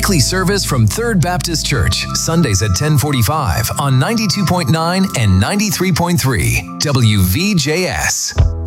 weekly service from Third Baptist Church, Sundays at 10:45 on 92.9 and 93.3 WVJS.